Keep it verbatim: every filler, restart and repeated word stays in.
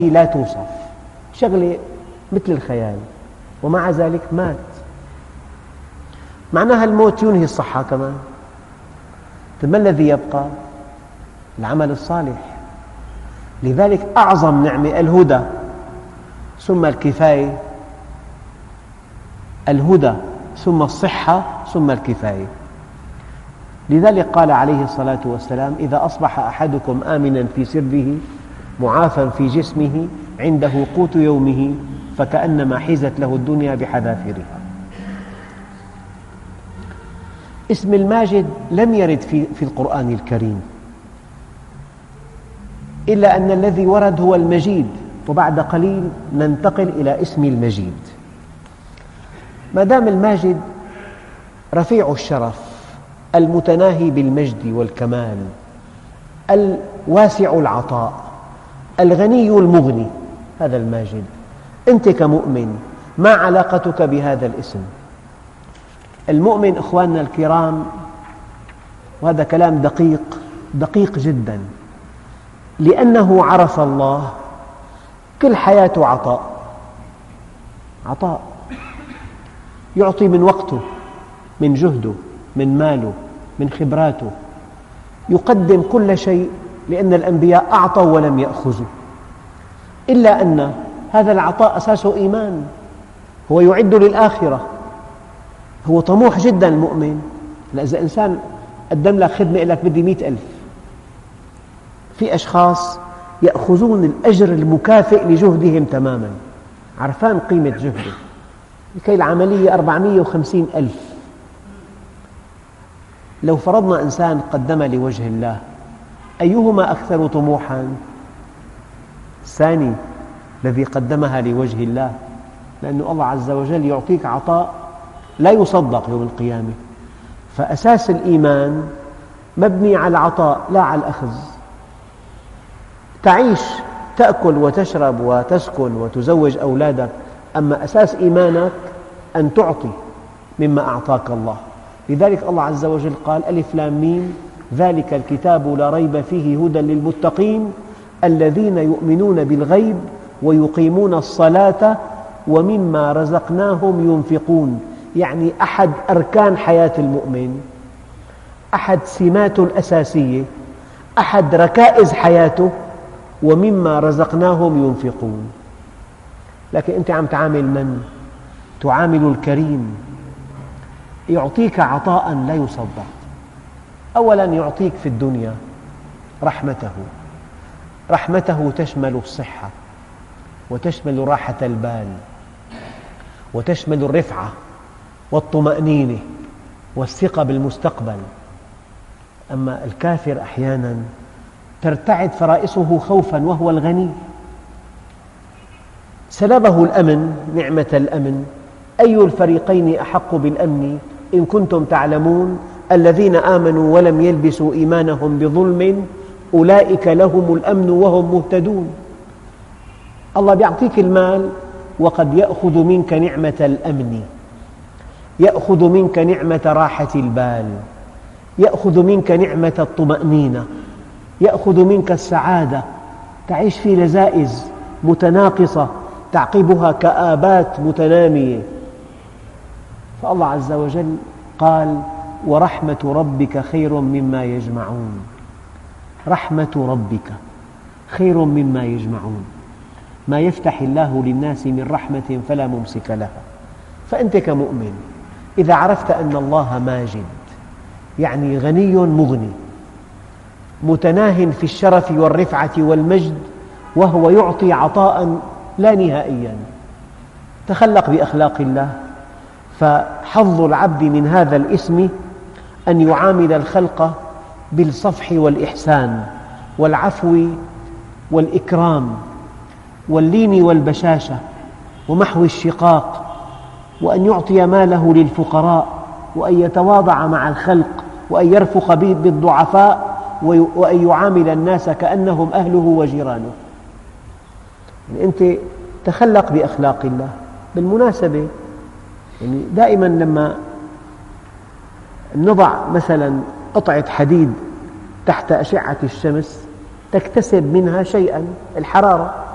لا توصف، شغلة مثل الخيال، ومع ذلك مات. معناها الموت ينهي الصحة كمان. ما الذي يبقى؟ العمل الصالح. لذلك أعظم نعمة الهدى، ثم الكفاية، الهدى ثم الصحة ثم الكفاية. لذلك قال عليه الصلاة والسلام: إذا أصبح أحدكم آمنا في سره معافى في جسمه عنده قوت يومه فكأنما حيزت له الدنيا بحذافيرها. اسم الماجد لم يرد في, في القرآن الكريم، إلا أن الذي ورد هو المجيد، وبعد قليل ننتقل إلى اسم المجيد. ما دام الماجد رفيع الشرف المتناهي بالمجد والكمال الواسع العطاء الغني المغني، هذا الماجد. أنت كمؤمن ما علاقتك بهذا الاسم؟ المؤمن إخواننا الكرام، وهذا كلام دقيق دقيق جدا، لأنه عرف الله كل حياته عطاء عطاء، يعطي من وقته، من جهده، من ماله، من خبراته، يقدم كل شيء، لأن الأنبياء أعطوا ولم يأخذوا. إلا أن هذا العطاء أساسه إيمان، هو يعد للآخرة، هو طموح جدا المؤمن. إذا إنسان قدم لك خدمة يقول لك بدي مئة ألف، في أشخاص يأخذون الأجر المكافئ لجهدهم تماما، عرفان قيمة جهده، لكي العملية أربعمئة وخمسين ألف. لو فرضنا إنسان قدم لوجه الله، أيهما أكثر طموحاً؟ الثاني الذي قدمها لوجه الله، لأن الله عز وجل يعطيك عطاء لا يصدق يوم القيامة. فأساس الإيمان مبني على العطاء لا على الأخذ. تعيش، تأكل وتشرب وتسكن وتزوج أولادك، أما أساس إيمانك أن تعطي مما أعطاك الله. لذلك الله عز وجل قال: ألف لام ميم ذلك الكتاب لا ريب فيه هدى للمتقين الذين يؤمنون بالغيب ويقيمون الصلاة ومما رزقناهم ينفقون. يعني أحد أركان حياة المؤمن، أحد سماته الأساسية، أحد ركائز حياته، ومما رزقناهم ينفقون. لكن أنت عم تعامل من؟ تعامل الكريم، يعطيك عطاء لا يصدق. أولاً يعطيك في الدنيا رحمته، رحمته تشمل الصحة، وتشمل راحة البال، وتشمل الرفعة والطمأنينة والثقة بالمستقبل. أما الكافر أحياناً ترتعد فرائصه خوفاً وهو الغني. سلبه الأمن، نعمة الأمن. أي الفريقين أحق بالأمن إن كنتم تعلمون الذين آمنوا ولم يلبسوا إيمانهم بظلم أولئك لهم الأمن وهم مهتدون. الله يعطيك المال وقد يأخذ منك نعمة الأمن، يأخذ منك نعمة راحة البال، يأخذ منك نعمة الطمأنينة، يأخذ منك السعادة، تعيش في لذائذ متناقصة تعقبها كآبات متنامية. فالله عز وجل قال: ورحمة ربك خير مما يجمعون. رحمة ربك خير مما يجمعون. ما يفتح الله للناس من رحمة فلا ممسك لها. فأنت كمؤمن إذا عرفت أن الله ماجد، يعني غني مغني، متناه في الشرف والرفعة والمجد، وهو يعطي عطاء لا نهائيا، تخلق بأخلاق الله. فحظ العبد من هذا الاسم أن يعامل الخلق بالصفح والإحسان والعفو والإكرام واللين والبشاشة ومحو الشقاق، وأن يعطي ماله للفقراء، وأن يتواضع مع الخلق، وأن يرفق بالضعفاء، وأن يعامل الناس كأنهم أهله وجيرانه. يعني أنت تخلق بأخلاق الله. بالمناسبة يعني دائما لما نضع مثلا قطعة حديد تحت أشعة الشمس تكتسب منها شيئا، الحرارة،